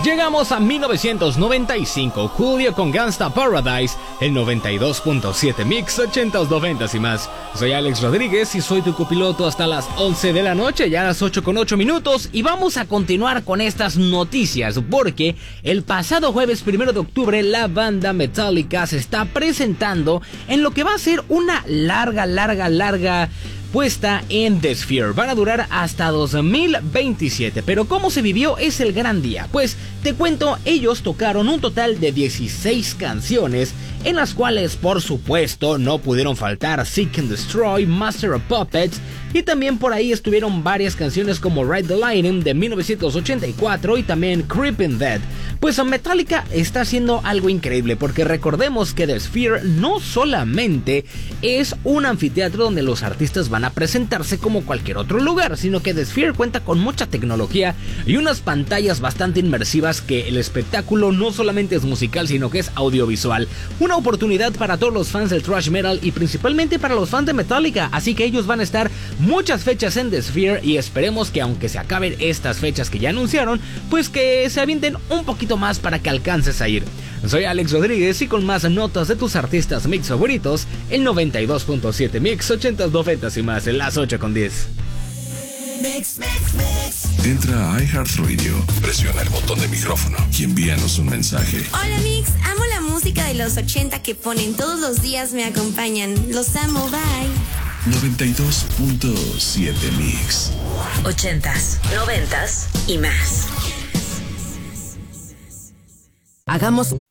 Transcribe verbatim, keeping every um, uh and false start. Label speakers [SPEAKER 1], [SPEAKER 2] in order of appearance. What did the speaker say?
[SPEAKER 1] Llegamos a mil novecientos noventa y cinco, Julio con Gangsta Paradise, el noventa y dos punto siete Mix, ochentas, noventas y más. Soy Alex Rodríguez y soy tu copiloto hasta las once de la noche, ya a las ocho con ocho minutos, y vamos a continuar con estas noticias, porque el pasado jueves primero de octubre la banda Metallica se está presentando en lo que va a ser una larga, larga, larga puesta en The Sphere. Van a durar hasta dos mil veintisiete. Pero ¿cómo se vivió ese gran día? Pues te cuento, ellos tocaron un total de dieciséis canciones, en las cuales por supuesto no pudieron faltar Seek and Destroy, Master of Puppets, y también por ahí estuvieron varias canciones como Ride the Lightning de mil novecientos ochenta y cuatro y también Creeping Dead. Pues Metallica está haciendo algo increíble, porque recordemos que The Sphere no solamente es un anfiteatro donde los artistas van a presentarse como cualquier otro lugar, sino que The Sphere cuenta con mucha tecnología y unas pantallas bastante inmersivas, que el espectáculo no solamente es musical sino que es audiovisual. Una oportunidad para todos los fans del thrash metal y principalmente para los fans de Metallica, así que ellos van a estar muchas fechas en The Sphere y esperemos que aunque se acaben estas fechas que ya anunciaron, pues que se avienten un poquito más para que alcances a ir. Soy Alex Rodríguez y con más notas de tus artistas mix favoritos, el noventa y dos punto siete Mix, ochentas, noventas y más, en las ocho con diez.
[SPEAKER 2] Mix, mix, mix. Entra a iHeartRadio, presiona el botón de micrófono y envíanos un mensaje.
[SPEAKER 3] Hola Mix, amo la música de los ochenta que ponen todos los días, me acompañan. Los amo, bye.
[SPEAKER 2] noventa y dos punto siete Mix.
[SPEAKER 4] Ochentas, noventas y más.
[SPEAKER 5] Hagamos